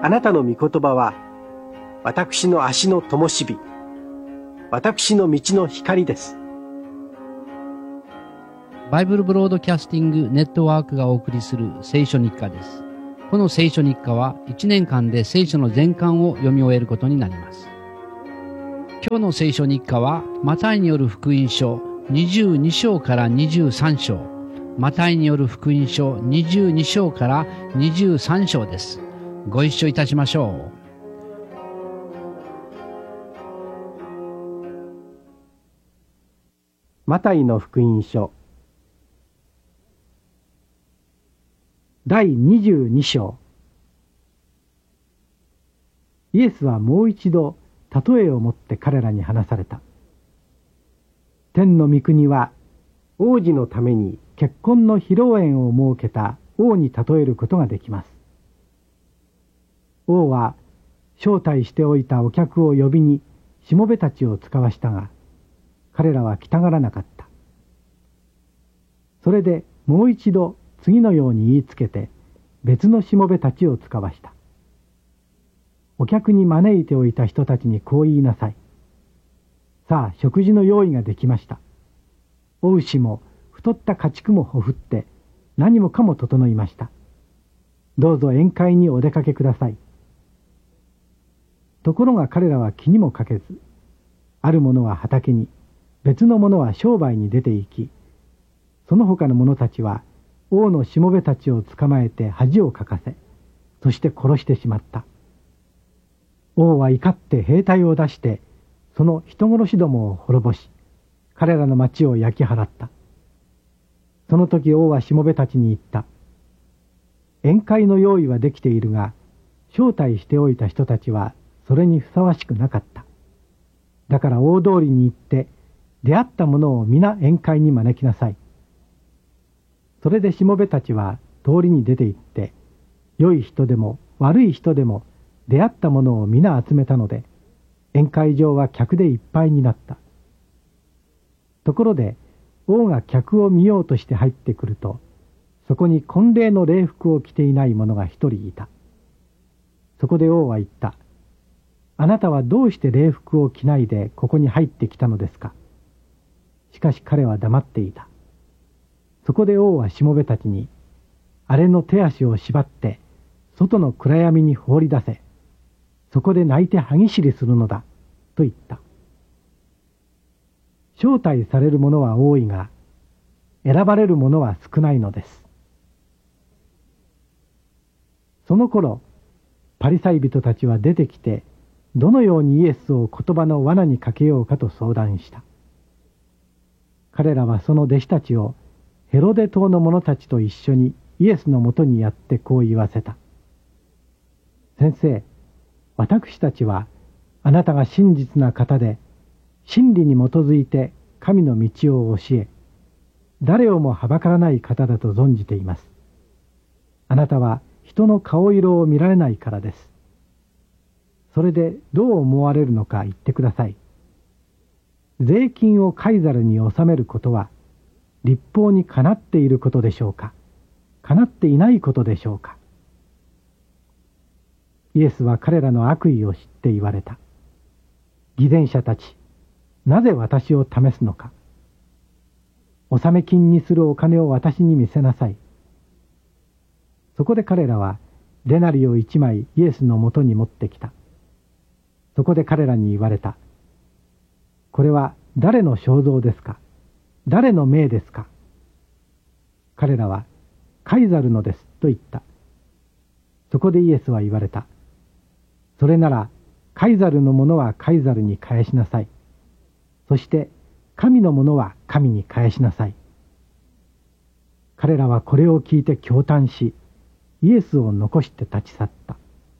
あなたの御言葉は私の足の灯火、私の道の光です。 バイブルブロードキャスティングネットワークがお送りする聖書日課です。この聖書日課は1年間で聖書の全巻を読み終えることになります。今日の聖書日課はマタイによる福音書22章から23章、マタイによる福音書22章から23章です。ご一緒いたしましょう。 マタイの福音書第22章。イエスはもう一度例えをもって彼らに話された。天の御国は王子のために結婚の披露宴を設けた王に例えることができます。王は招待しておいたお客を呼びにしもべたちを使わしたが、彼らは来たがらなかった。それでもう一度次のように言いつけて別のしもべたちを使わした。お客に招いておいた人たちにこう言いなさい。さあ、食事の用意ができました。お牛も太った家畜もほふって何もかも整いました。どうぞ宴会にお出かけください。ところが彼らは気にもかけず、ある者は畑に、別の者は商売に出て行き、その他の者たちは王のしもべたちを捕まえて恥をかかせ、そして殺してしまった。王は怒って兵隊を出して、その人殺しどもを滅ぼし、彼らの町を焼き払った。その時王はしもべたちに言った。宴会の用意はできているが、招待しておいた人たちはそれにふさわしくなかった。だから大通りに行って、出会った者を皆宴会に招きなさい。それでしもべたちは通りに出て行って、良い人でも悪い人でも出会った者を皆集めたので、宴会場は客でいっぱいになった。ところで、王が客を見ようとして入ってくると、そこに婚礼の礼服を着ていない者が一人いた。そこで王は言った。あなたはどうして礼服を着ないでここに入ってきたのですか。しかし彼は黙っていた。そこで王はしもべたちに、あれの手足を縛って、外の暗闇に放り出せ。そこで泣いて歯ぎしりするのだ、と言った。招待される者は多いが、選ばれる者は少ないのです。その頃、パリサイ人たちは出てきて、どのようにイエスを言葉の罠にかけようかと相談した。彼らはその弟子たちをヘロデ島の者たちと一緒にイエスのもとにやってこう言わせた。先生、私たちはあなたが真実な方で、真理に基づいて神の道を教え、誰をもはばからない方だと存じています。あなたは人の顔色を見られないからです。それでどう思われるのか言ってください。税金をカイザルに納めることは、律法にかなっていることでしょうか、かなっていないことでしょうか。イエスは彼らの悪意を知って言われた。偽善者たち、なぜ私を試すのか。納め金にするお金を私に見せなさい。そこで彼らはデナリを1枚イエスのもとに持ってきた。そこで彼らに言われた。これは誰の肖像ですか。誰の命ですか。彼らはカイザルのですと言った。そこでイエスは言われた。それならカイザルのものはカイザルに返しなさい。そして神のものは神に返しなさい。彼らはこれを聞いて驚嘆し、イエスを残して立ち去った。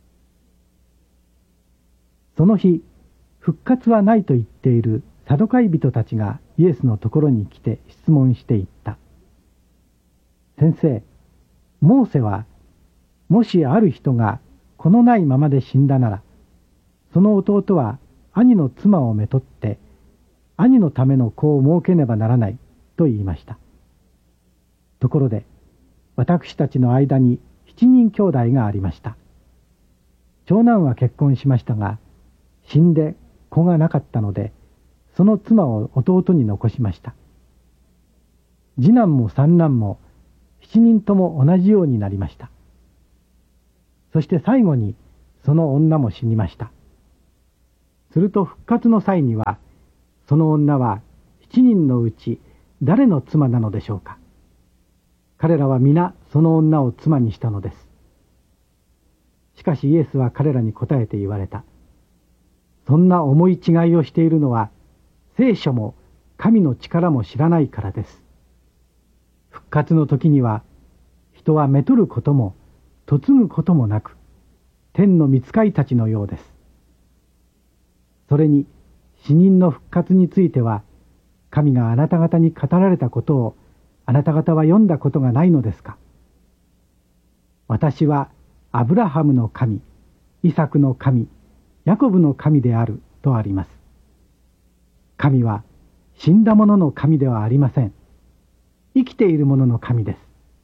その日、復活はないと言っているサドカイ人たちがイエスのところに来て質問していった。先生、モーセは、もしある人が子のないままで死んだなら、その弟は兄の妻をめとって、兄のための子を設けねばならないと言いました。ところで、私たちの間に7人兄弟がありました。 長男は結婚しましたが、死んで子がなかったので、その妻を弟に残しました。次男も三男も7人とも同じようになりました。そして最後にその女も死にました。すると復活の際には、その女は7人のうち誰の妻なのでしょうか。彼らは皆その女を妻にしたのです。しかしイエスは彼らに答えて言われた。そんな重い違いをしているのは、聖書も神の力も知らないからです。復活の時には、人はめとることも嫁ぐこともなく、天の御使いたちのようです。それに死人の復活については、神があなた方に語られたことをあなた方は読んだことがないのですか。私はアブラハムの神、イサクの神、ヤコブの神であるとあります。神は死んだ者の神ではありません。生きている者の神です。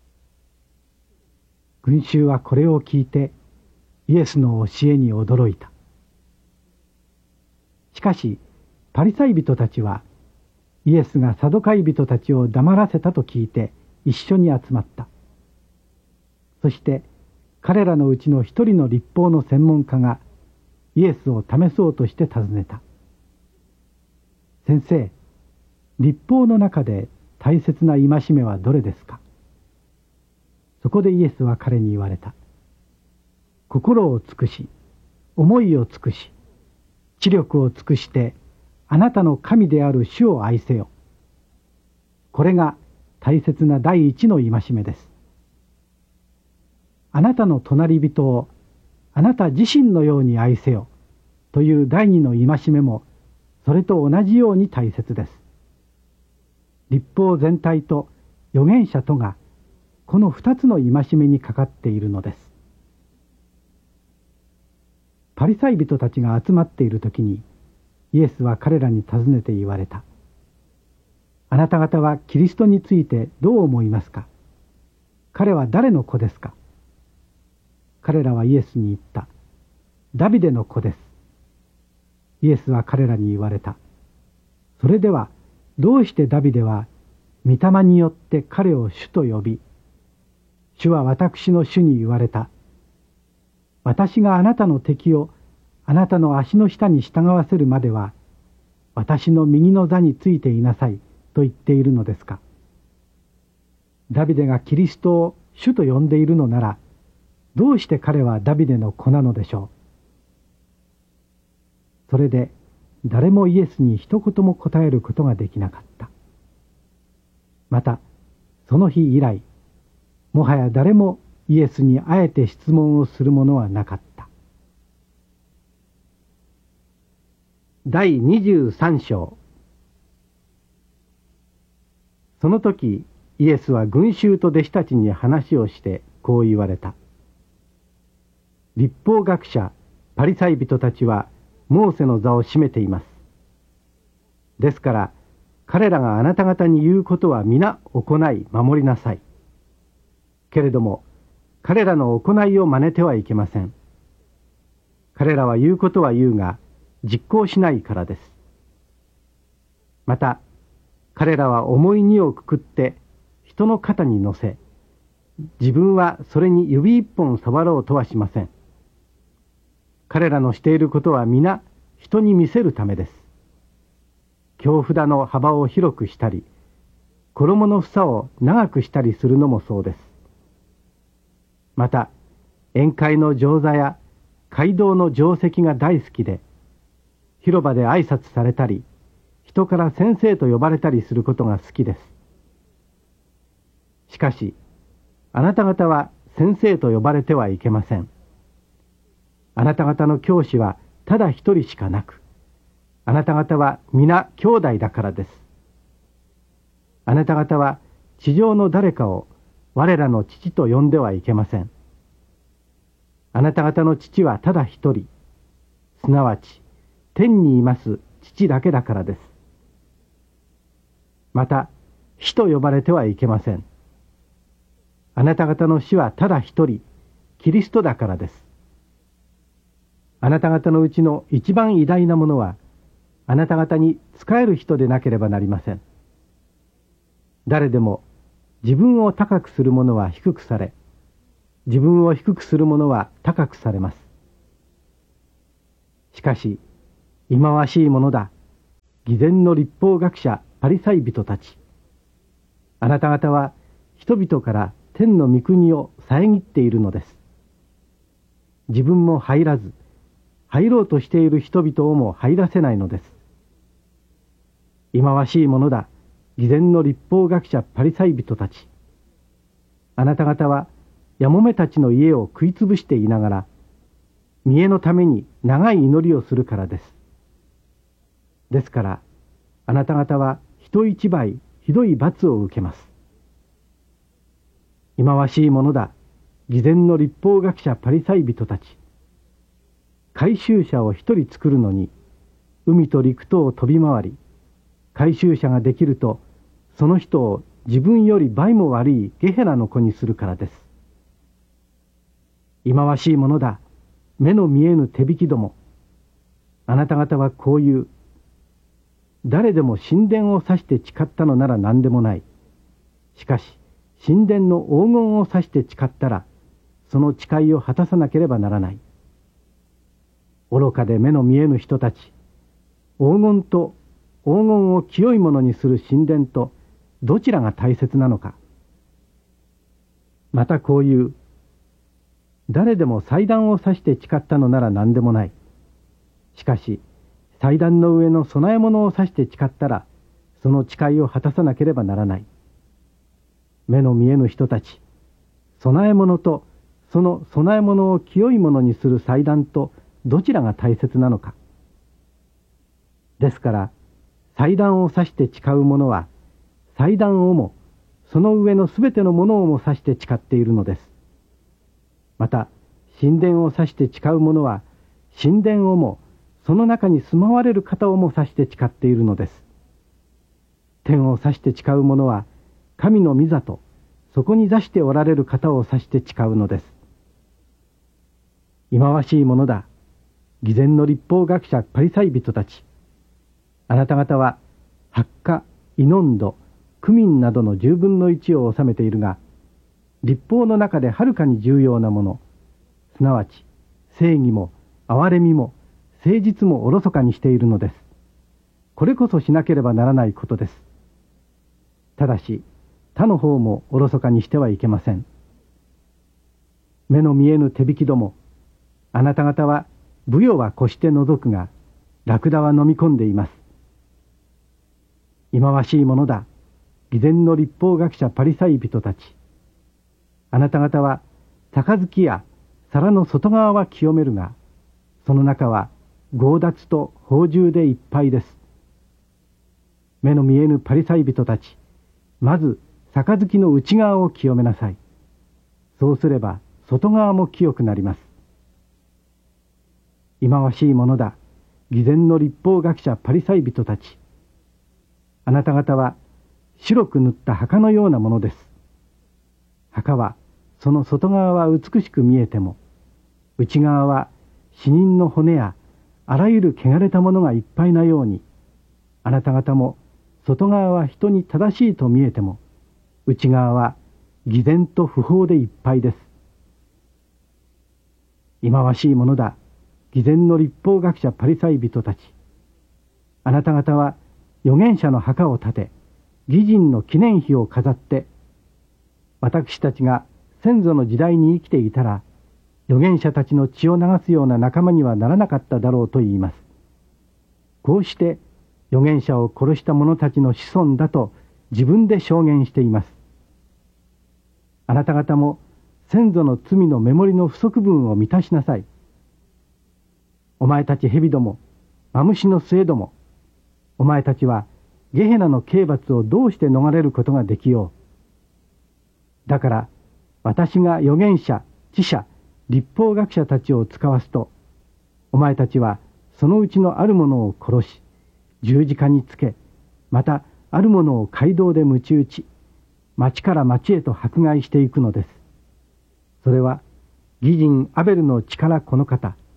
群衆はこれを聞いてイエスの教えに驚いた。しかしパリサイ人たちはイエスがサドカイ人たちを黙らせたと聞いて一緒に集まった。そして彼らのうちの一人の律法の専門家がイエスを試そうとして尋ねた。先生、律法の中で大切な戒めはどれですか。そこでイエスは彼に言われた。心を尽くし、思いを尽くし、知力を尽くしてあなたの神である主を愛せよ。これが大切な第一の戒めです。あなたの隣人をあなた自身のように愛せよという第二の戒めもそれと同じように大切です。律法全体と預言者とがこの二つの戒めにかかっているのです。パリサイ人たちが集まっているときにイエスは彼らに尋ねて言われた。あなた方はキリストについてどう思いますか。彼は誰の子ですか。彼らはイエスに言った。ダビデの子です。イエスは彼らに言われた。それではどうしてダビデは御霊によって彼を主と呼び、主は私の主に言われた。私があなたの敵をあなたの足の下に従わせるまでは、私の右の座についていなさいと言っているのですか。ダビデがキリストを主と呼んでいるのなら、どうして彼はダビデの子なのでしょう。それで誰もイエスに一言も答えることができなかった。またその日以来、もはや誰もイエスにあえて質問をするものはなかった。第23章。その時イエスは群衆と弟子たちに話をしてこう言われた。律法学者パリサイ人たちはモーセの座を占めています。ですから彼らがあなた方に言うことは皆行い守りなさい。けれども彼らの行いを真似てはいけません。彼らは言うことは言うが実行しないからです。また彼らは重い荷をくくって人の肩に乗せ、自分はそれに指一本触ろうとはしません。彼らのしていることは皆人に見せるためです。京札の幅を広くしたり、衣の房を長くしたりするのもそうです。また宴会の上座や街道の定席が大好きで、広場で挨拶されたり、人から先生と呼ばれたりすることが好きです。しかしあなた方は先生と呼ばれてはいけません。あなた方の教師はただ一人しかなく、あなた方は皆兄弟だからです。あなた方は地上の誰かを我らの父と呼んではいけません。あなた方の父はただ一人、すなわち天にいます父だけだからです。また父と呼ばれてはいけません。あなた方の死はただ一人、キリストだからです。 あなた方のうちの一番偉大なものは、あなた方に仕える人でなければなりません。誰でも自分を高くする者は低くされ、自分を低くする者は高くされます。しかし、忌まわしいものだ、偽善の律法学者パリサイ人たち。あなた方は人々から天の御国を遮っているのです。自分も入らず、入ろうとしている人々をも入らせないのです。忌まわしいものだ、偽善の律法学者パリサイ人たち。あなた方はやもめたちの家を食いつぶしていながら、見栄のために長い祈りをするからです。ですから、あなた方は人一倍ひどい罰を受けます。忌まわしいものだ、偽善の律法学者パリサイ人たち。回収者を一人作るのに、海と陸とを飛び回り、回収者ができると、その人を自分より倍も悪いゲヘナの子にするからです。忌まわしいものだ、目の見えぬ手引きども。あなた方はこう言う。誰でも神殿を指して誓ったのなら何でもない。しかし、神殿の黄金を指して誓ったら、その誓いを果たさなければならない。愚かで目の見えぬ人たち、黄金を清いものにする神殿とどちらが大切なのか。またこういう。誰でも祭壇を指して誓ったのなら何でもない。しかし、祭壇の上の供え物を指して誓ったら、その誓いを果たさなければならない。目の見えぬ人たち、供え物とその供え物を清いものにする祭壇とどちらが大切なのか。ですから、祭壇を指して誓う者は、祭壇をも、その上のすべてのものをも指して誓っているのです。また、神殿を指して誓う者は、神殿をも、その中に住まわれる方をも指して誓っているのです。天を指して誓う者は、神の御座と、そこに座しておられる方を指して誓うのです。忌まわしいものだ、偽善の律法学者パリサイ人たち。あなた方は、発火、イノンド、クミンなどの10分の1を収めているが、律法の中ではるかに重要なもの、すなわち正義も憐れみも誠実もおろそかにしているのです。これこそしなければならないことです。ただし他の方もおろそかにしてはいけません。目の見えぬ手引きども、あなた方はブヨは越して除くが、ラクダは飲み込んでいます。忌まわしいものだ、偽善の律法学者パリサイ人たち。あなた方は杯や皿の外側は清めるが、その中は強奪と放縦でいっぱいです。目の見えぬパリサイ人たち、まず杯の内側を清めなさい。そうすれば外側も清くなります。忌まわしいものだ、偽善の律法学者パリサイ人たち。あなた方は白く塗った墓のようなものです。墓はその外側は美しく見えても、内側は死人の骨やあらゆる汚れたものがいっぱいなように、あなた方も外側は人に正しいと見えても、内側は偽善と不法でいっぱいです。忌まわしいものだ、偽善の律法学者パリサイ人たち。あなた方は預言者の墓を建て、義人の記念碑を飾って、私たちが先祖の時代に生きていたら、預言者たちの血を流すような仲間にはならなかっただろうと言います。こうして預言者を殺した者たちの子孫だと自分で証言しています。あなた方も先祖の罪のメモリの不足分を満たしなさい。お前たち蛇ども、マムシの末ども、お前たちはゲヘナの刑罰をどうして逃れることができよう。だから私が預言者、知者、律法学者たちを使わすと、お前たちはそのうちのある者を殺し、十字架につけ、またある者を街道で鞭打ち、町から町へと迫害していくのです。それは義人アベルの血からこの方、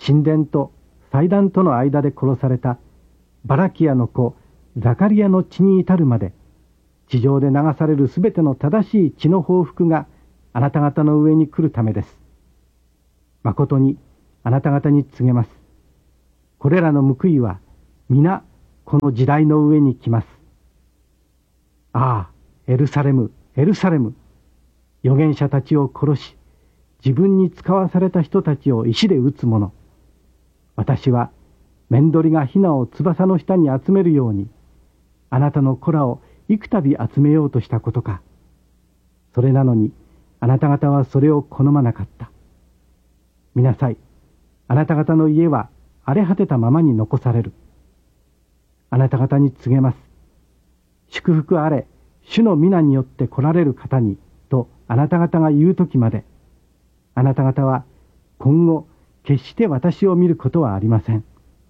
神殿と祭壇との間で殺されたバラキアの子ザカリアの血に至るまで、地上で流されるすべての正しい血の報復があなた方の上に来るためです。まことにあなた方に告げます。これらの報いは皆この時代の上に来ます。ああ、エルサレム、エルサレム。預言者たちを殺し、自分に使わされた人たちを石で撃つ者。私は面取りがヒナを翼の下に集めるように、あなたの子らを幾度集めようとしたことか。それなのにあなた方はそれを好まなかった。見なさい。あなた方の家は荒れ果てたままに残される。あなた方に告げます。祝福あれ、主の皆によって来られる方に、とあなた方が言うときまで、あなた方は今後決して私を見ることはありません。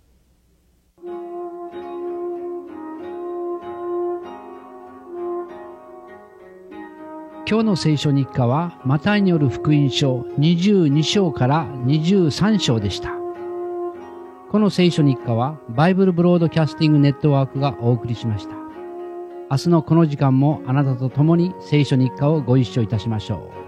今日の聖書日課はマタイによる福音書22章から23章でした。この聖書日課はバイブルブロードキャスティングネットワークがお送りしました。明日のこの時間もあなたと共に聖書日課をご一緒いたしましょう。